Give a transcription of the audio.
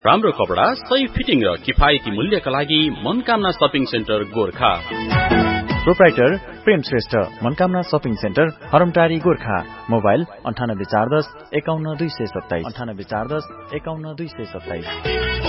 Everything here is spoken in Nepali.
राम्रो कपडा, सही फिटिङ र किफायती मूल्यका लागि Manakamana shopping centre Gorkha. Proprietor प्रेम Shrestha, Manakamana shopping centre, हरमटारी Gorkha. Mobile 9841051227 9841051227।